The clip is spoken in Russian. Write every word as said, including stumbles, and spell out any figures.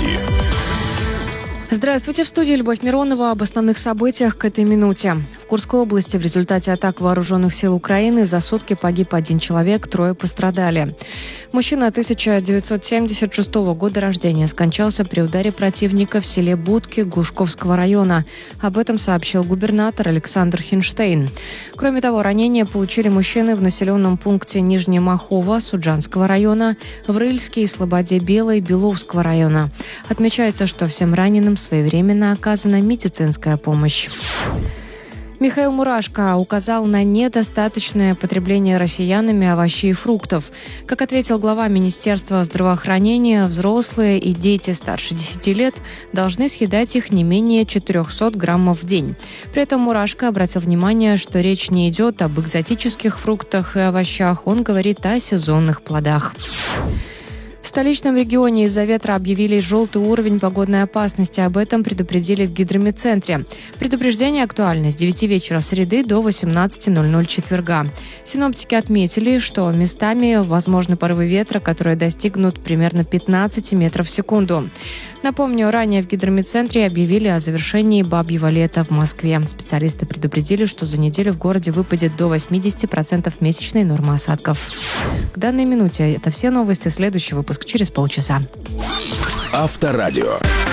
Новости. Здравствуйте, в студии Любовь Миронова. Об основных событиях к этой минуте. В Курской области в результате атак вооруженных сил Украины за сутки погиб один человек, трое пострадали. Мужчина тысяча девятьсот семьдесят шестого года рождения скончался при ударе противника в селе Будки Глушковского района. Об этом сообщил губернатор Александр Хинштейн. Кроме того, ранения получили мужчины в населенном пункте Нижнее Махово Суджанского района, в Рыльске и Слободе Белой Беловского района. Отмечается, что всем раненым своевременно оказана медицинская помощь. Михаил Мурашко указал на недостаточное потребление россиянами овощей и фруктов. Как ответил глава Министерства здравоохранения, взрослые и дети старше десяти лет должны съедать их не менее четырехсот граммов в день. При этом Мурашко обратил внимание, что речь не идет об экзотических фруктах и овощах, он говорит о сезонных плодах. В столичном регионе из-за ветра объявили желтый уровень погодной опасности. Об этом предупредили в гидрометцентре. Предупреждение актуально с девяти вечера среды до восемнадцати ноль-ноль четверга. Синоптики отметили, что местами возможны порывы ветра, которые достигнут примерно пятнадцати метров в секунду. Напомню, ранее в гидрометцентре объявили о завершении бабьего лета в Москве. Специалисты предупредили, что за неделю в городе выпадет до восьмидесяти процентов месячной нормы осадков. К данной минуте это все новости. Следующий выпуск через полчаса. Авторадио.